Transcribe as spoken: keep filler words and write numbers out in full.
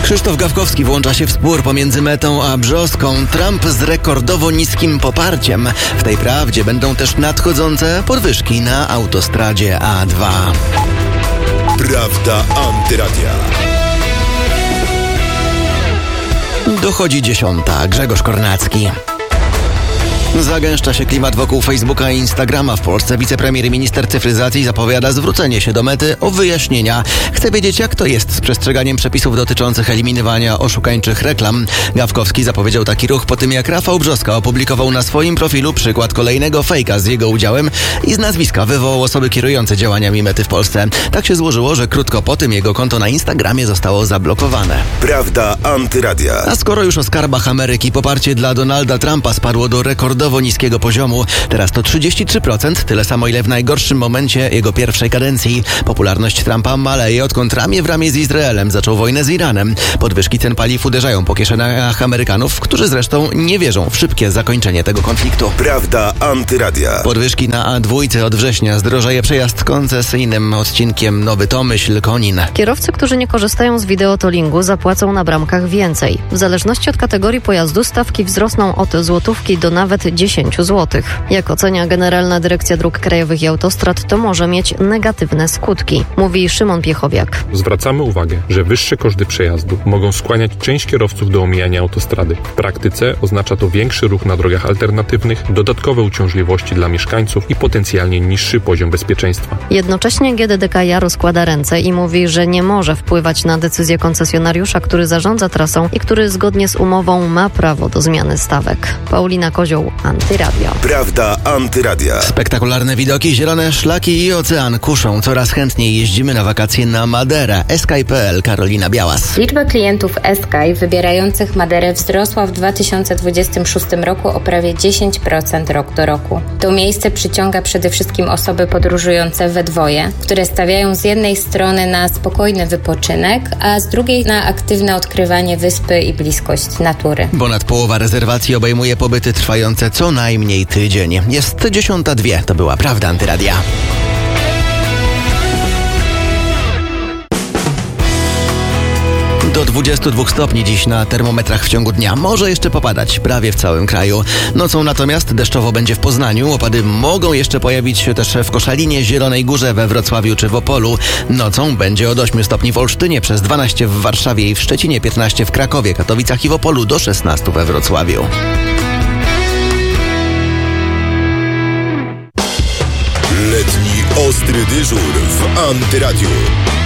Krzysztof Gawkowski włącza się w spór pomiędzy Metą a Brzoską. Trump z rekordowo niskim poparciem. W tej prawdzie będą też nadchodzące podwyżki na autostradzie A dwa. Prawda Antyradia. Dochodzi dziesiąta. Grzegorz Kornacki. Zagęszcza się klimat wokół Facebooka i Instagrama w Polsce. Wicepremier i minister cyfryzacji zapowiada zwrócenie się do Mety o wyjaśnienia. Chce wiedzieć, jak to jest z przestrzeganiem przepisów dotyczących eliminowania oszukańczych reklam. Gawkowski zapowiedział taki ruch po tym, jak Rafał Brzoska opublikował na swoim profilu przykład kolejnego fejka z jego udziałem i z nazwiska wywołał osoby kierujące działaniami Mety w Polsce. Tak się złożyło, że krótko po tym jego konto na Instagramie zostało zablokowane. Prawda Antyradia. A skoro już o skarbach Ameryki, poparcie dla Donalda Trumpa spadło do rekordowo niskiego poziomu. Teraz to trzydzieści trzy procent, tyle samo ile w najgorszym momencie jego pierwszej kadencji. Popularność Trumpa maleje, odkąd ramię w ramię z Izraelem zaczął wojnę z Iranem. Podwyżki cen paliw uderzają po kieszeniach Amerykanów, którzy zresztą nie wierzą w szybkie zakończenie tego konfliktu. Prawda Antyradia. Podwyżki na A dwa od września, zdrożeje przejazd koncesyjnym odcinkiem Nowy Tomyśl Konin. Kierowcy, którzy nie korzystają z wideotollingu, zapłacą na bramkach więcej. W zależności od kategorii pojazdu stawki wzrosną od złotówki do nawet dziesięć złotych. Jak ocenia Generalna Dyrekcja Dróg Krajowych i Autostrad, to może mieć negatywne skutki, mówi Szymon Piechowiak. Zwracamy uwagę, że wyższe koszty przejazdu mogą skłaniać część kierowców do omijania autostrady. W praktyce oznacza to większy ruch na drogach alternatywnych, dodatkowe uciążliwości dla mieszkańców i potencjalnie niższy poziom bezpieczeństwa. Jednocześnie G D D K ja rozkłada ręce i mówi, że nie może wpływać na decyzję koncesjonariusza, który zarządza trasą i który zgodnie z umową ma prawo do zmiany stawek. Paulina Kozioł, Antyradio. Prawda Antyradia. Spektakularne widoki, zielone szlaki i ocean kuszą. Coraz chętniej jeździmy na wakacje na Maderę. Sky kropka p l, Karolina Białas. Liczba klientów Sky wybierających Maderę wzrosła w dwa tysiące dwudziestym szóstym roku o prawie dziesięć procent rok do roku. To miejsce przyciąga przede wszystkim osoby podróżujące we dwoje, które stawiają z jednej strony na spokojny wypoczynek, a z drugiej na aktywne odkrywanie wyspy i bliskość natury. Ponad połowa rezerwacji obejmuje pobyty trwające co najmniej tydzień. Jest dziesiąta dwie. To była Prawda Antyradia. Do dwudziestu dwóch stopni dziś na termometrach w ciągu dnia. Może jeszcze popadać prawie w całym kraju. Nocą natomiast deszczowo będzie w Poznaniu. Opady mogą jeszcze pojawić się też w Koszalinie, Zielonej Górze, we Wrocławiu czy w Opolu. Nocą będzie od ośmiu stopni w Olsztynie, przez dwanaście w Warszawie i w Szczecinie, piętnaście w Krakowie, Katowicach i w Opolu, do szesnastu we Wrocławiu. Letni ostry dyżur w Antyradiu.